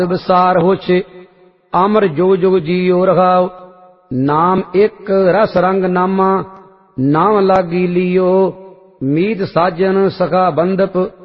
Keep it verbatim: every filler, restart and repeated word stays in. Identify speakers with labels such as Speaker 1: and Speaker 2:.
Speaker 1: विसार होछे अमर जुग जुग जियो रखाओ। नाम एक रस रंग नामा नाम लागी लियो। मीत साजन सखा बंदप